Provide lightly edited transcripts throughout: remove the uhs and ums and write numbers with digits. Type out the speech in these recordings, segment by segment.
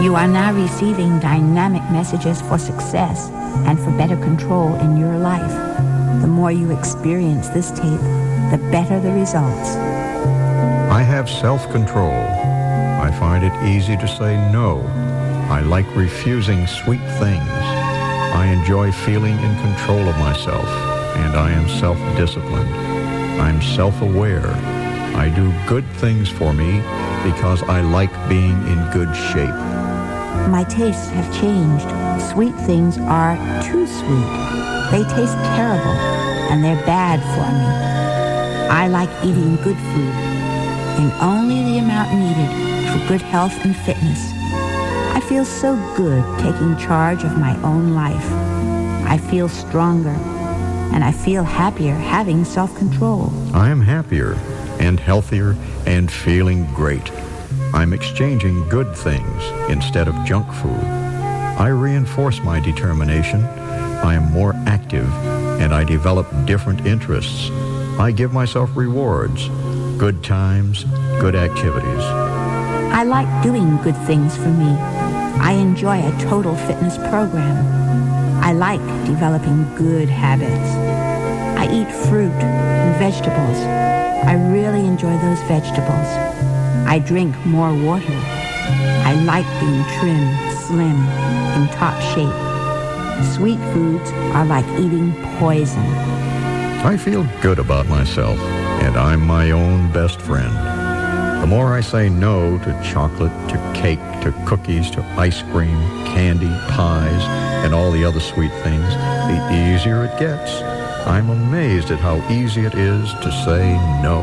You are now receiving dynamic messages for success and for better control in your life. The more you experience this tape, the better the results. I have self-control. I find it easy to say no. I like refusing sweet things. I enjoy feeling in control of myself, and I am self-disciplined. I'm self-aware. I do good things for me because I like being in good shape. My tastes have changed. Sweet things are too sweet. They taste terrible, and they're bad for me. I like eating good food, in only the amount needed for good health and fitness. I feel so good taking charge of my own life. I feel stronger, and I feel happier having self-control. I am happier and healthier and feeling great. I'm exchanging good things instead of junk food. I reinforce my determination. I am more active, and I develop different interests. I give myself rewards, good times, good activities. I like doing good things for me. I enjoy a total fitness program. I like developing good habits. I eat fruit and vegetables. I really enjoy those vegetables. I drink more water. I like being trim, slim, in top shape. Sweet foods are like eating poison. I feel good about myself, and I'm my own best friend. The more I say no to chocolate, to cake, to cookies, to ice cream, candy, pies, and all the other sweet things, the easier it gets. I'm amazed at how easy it is to say no.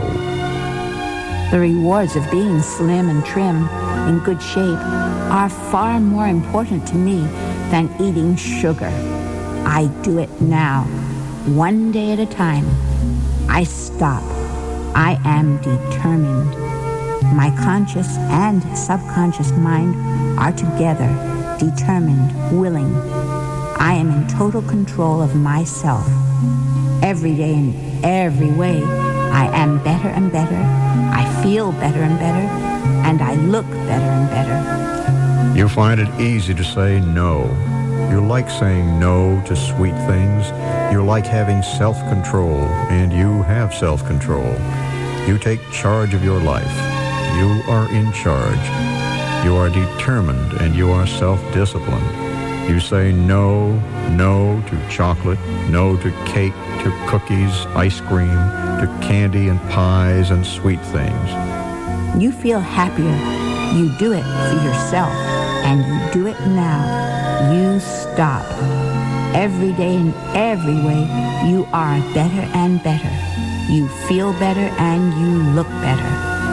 The rewards of being slim and trim, in good shape, are far more important to me than eating sugar. I do it now, one day at a time. I stop. I am determined. My conscious and subconscious mind are together, determined, willing. I am in total control of myself. Every day in every way, I am better and better. I feel better and better, and I look better and better. You find it easy to say no. You like saying no to sweet things. You like having self-control, and you have self-control. You take charge of your life. You are in charge. You are determined, and you are self-disciplined. You say no to chocolate, no to cake, to cookies, ice cream, to candy and pies and sweet things. You feel happier. You do it for yourself, and you do it now. You stop. Every day in every way, you are better and better. You feel better and you look better.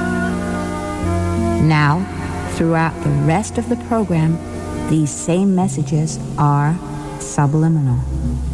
Now, throughout the rest of the program, these same messages are subliminal.